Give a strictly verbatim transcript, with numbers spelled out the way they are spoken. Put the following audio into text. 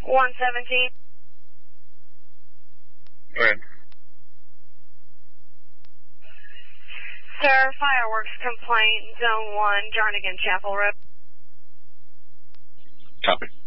one seventeen. Go ahead. Sir, fireworks complaint, Zone one, Jarnigan Chapel Road. Copy.